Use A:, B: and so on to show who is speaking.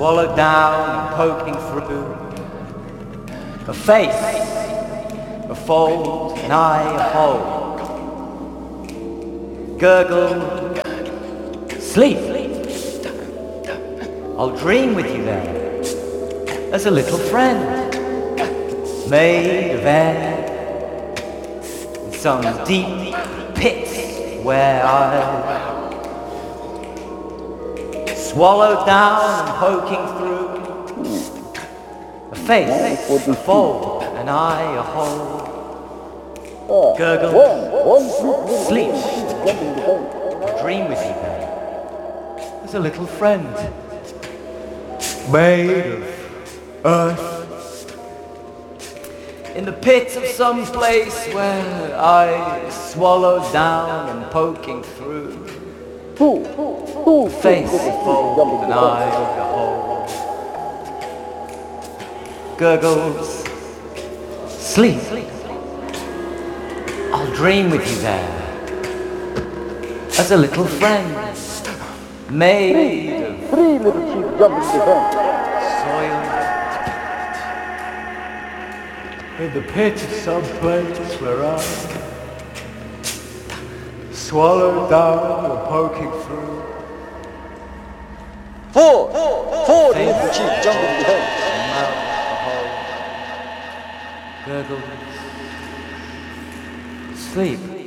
A: swallowed down and poking through. A face, a fold, an eye, a hole. Gurgle, sleep. I'll dream with you there, as a little friend, made of air, in some deep pit where I swallowed down and poking through. A face, a fold, an eye, a hole. Gurgle, sleep. I'll dream with you there, as a little friend, made of earth, in the pit of some place where I swallowed down and poking through. A face, a fold, an eye, a hole. Gurgles, sleep. I'll dream with you there, as a little friend, made of
B: Three little sheep jumping the fence.
A: soil, in the pit of some place where I swallowed down and poking through.
B: Four little sheep jumping the fence.
A: Mouth, a hole, gurgle, sleep.